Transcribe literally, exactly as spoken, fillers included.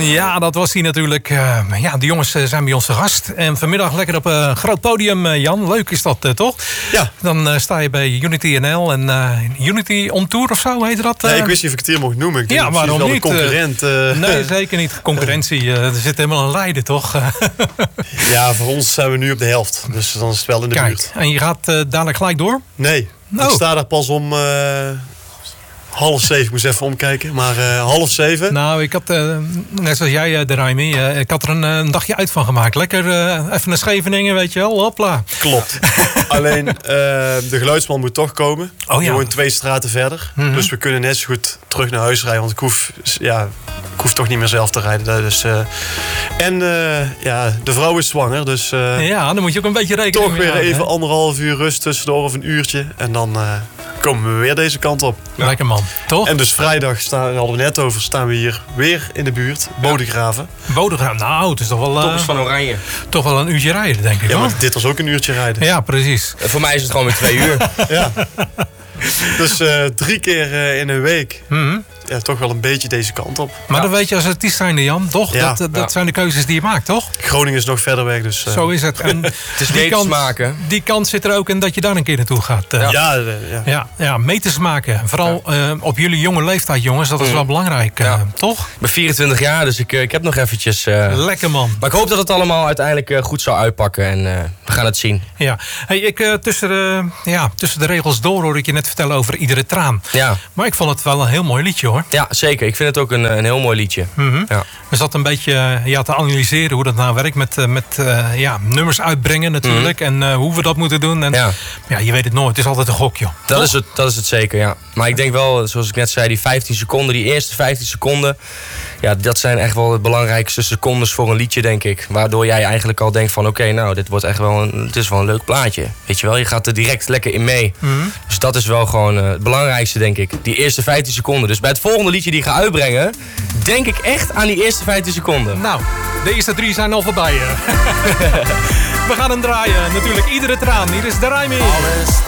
Ja, dat was hij natuurlijk. Uh, ja, de jongens uh, zijn bij ons te gast. En vanmiddag lekker op een uh, groot podium, uh, Jan. Leuk is dat, uh, toch? Ja. Dan uh, sta je bij Unity N L en uh, Unity on Tour of zo, heet dat? Uh? Nee, ik wist niet of ik het hier mocht noemen. Ik ja, waarom wel niet? Een concurrent. Uh, nee, zeker niet. Concurrentie. Uh, er zit helemaal een Leiden, toch? Ja, voor ons zijn we nu op de helft. Dus dan is het wel in de Kijk, buurt. En je gaat uh, dadelijk gelijk door? Nee, oh. Ik sta daar pas om... Uh, half zeven, ik moest even omkijken. Maar uh, half zeven. Nou, ik had, uh, net zoals jij, uh, de Raimi, uh, ik had er een, een dagje uit van gemaakt. Lekker uh, even naar Scheveningen, weet je wel. Hopla. Klopt. Alleen, uh, de geluidsman moet toch komen. Oh, ja. Die woont twee straten verder. Mm-hmm. Dus we kunnen net zo goed terug naar huis rijden. Want ik hoef, ja, ik hoef toch niet meer zelf te rijden. Dus, uh, en uh, ja, de vrouw is zwanger. Dus uh, ja, dan moet je ook een beetje rekening toch weer houden, even hè? anderhalf uur rust tussendoor of een uurtje. En dan... Uh, komen we weer deze kant op. Lekker man, toch? En dus vrijdag, staan, hadden we net over, staan we hier weer in de buurt. Bodegraven. Bodegraven, nou, het is toch wel... Uh, Toppers van Oranje. Toch wel een uurtje rijden, denk ik. Ja, hoor. maar dit was ook een uurtje rijden. Ja, precies. En voor mij is het gewoon weer twee uur. Ja. Dus uh, drie keer uh, in een week. Mm-hmm. Ja, toch wel een beetje deze kant op. Maar ja. dan weet je als artiest zijnde, Jan, toch? Ja. Dat, dat ja. zijn de keuzes die je maakt, toch? Groningen is nog verder weg, dus... Uh... Zo is het. En het is die kans, maken. Die kans zit er ook in dat je daar een keer naartoe gaat. Uh, ja. Ja, ja. Ja, ja, meters maken. Vooral ja. uh, op jullie jonge leeftijd, jongens. Dat is mm. wel belangrijk, uh, ja. toch? Ik ben vierentwintig jaar, dus ik, uh, ik heb nog eventjes... Uh... Lekker, man. Maar ik hoop dat het allemaal uiteindelijk uh, goed zal uitpakken. En uh, we gaan het zien. Ja. Hey, ik, uh, tussen, de, ja, tussen de regels door hoor ik je net vertellen over Iedere Traan. Ja. Maar ik vond het wel een heel mooi liedje, hoor. Ja, zeker. Ik vind het ook een, een heel mooi liedje. Mm-hmm. Ja. We zaten een beetje ja, te analyseren hoe dat nou werkt met, met uh, ja, nummers uitbrengen natuurlijk. Mm-hmm. En uh, hoe we dat moeten doen. En, ja. ja, je weet het nooit. Het is altijd een gok, joh. Dat is, het, dat is het zeker, ja. Maar ik denk wel, zoals ik net zei, die vijftien seconden, die eerste vijftien seconden... Ja, dat zijn echt wel de belangrijkste secondes voor een liedje, denk ik. Waardoor jij eigenlijk al denkt van, oké, okay, nou, dit wordt echt wel een, het is wel een leuk plaatje. Weet je wel, je gaat er direct lekker in mee. Mm-hmm. Dus dat is wel gewoon uh, het belangrijkste, denk ik. Die eerste vijftien seconden. Dus bij het volgende liedje die ik ga uitbrengen, denk ik echt aan die eerste vijftien seconden. Nou, de eerste drie zijn al voorbij. We gaan hem draaien. Natuurlijk Iedere Traan. Hier is de Raimi.